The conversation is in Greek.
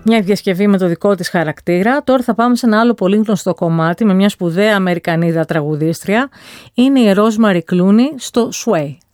Μια διασκευή με το δικό της χαρακτήρα. Τώρα θα πάμε σε ένα άλλο πολύ γνωστό κομμάτι με μια σπουδαία Αμερικανίδα τραγουδίστρια. Είναι η Rosemary Clooney στο Sway.